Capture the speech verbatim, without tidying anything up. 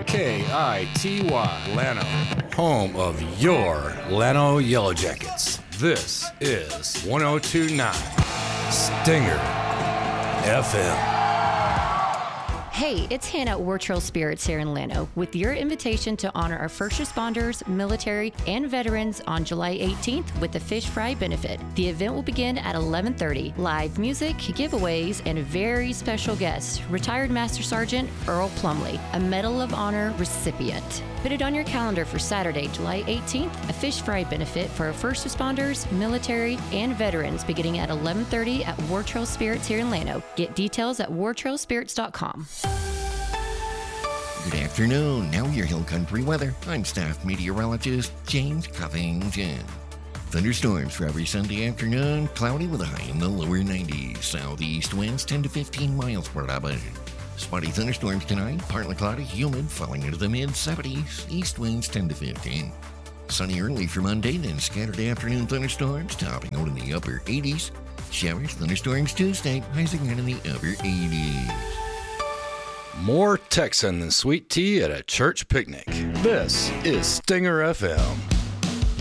K I T Y, Llano, home of your Llano Yellow Jackets. This is one oh two point nine Stinger F M. Hey, it's Hannah at War Trail Spirits here in Llano with your invitation to honor our first responders, military, and veterans on July eighteenth with the Fish Fry benefit. The event will begin at eleven thirty. Live music, giveaways, and a very special guest, retired Master Sergeant Earl Plumley, a Medal of Honor recipient. Put it on your calendar for Saturday, July eighteenth, a Fish Fry benefit for our first responders, military, and veterans beginning at eleven thirty at War Trail Spirits here in Llano. Get details at war trail spirits dot com. Good afternoon. Now your Hill Country weather. I'm staff meteorologist James Covington. Thunderstorms for every Sunday afternoon. Cloudy with a high in the lower nineties. Southeast winds ten to fifteen miles per hour. Spotty thunderstorms tonight. Partly cloudy, humid, falling into the mid-seventies. East winds ten to fifteen. Sunny early for Monday, then scattered afternoon thunderstorms, topping out in the upper eighties. Showers, thunderstorms Tuesday, highs again in the upper eighties. More Texan than sweet tea at a church picnic. This is Stinger F M.